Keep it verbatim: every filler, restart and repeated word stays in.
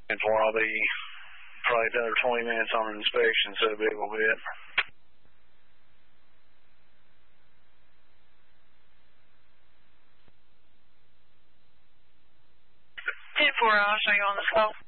And for I'll be probably another twenty minutes on inspection, so it'll be a little bit. ten four, I'll show you on this call.